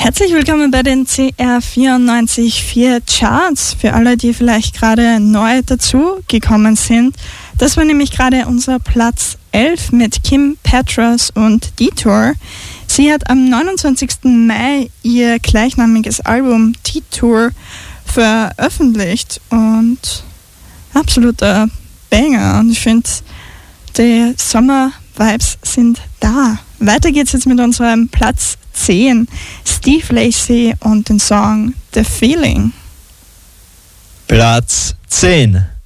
Herzlich willkommen bei den CR94.4 Charts. Für alle, die vielleicht gerade neu dazu gekommen sind. Das war nämlich gerade unser Platz 11 mit Kim Petras und Detour. Sie hat am 29. Mai ihr gleichnamiges Album Detour veröffentlicht und absoluter Banger. Und ich finde, die Sommer-Vibes sind da. Weiter geht's jetzt mit unserem Platz 10, Steve Lacy und den Song The Feeling. Platz 10.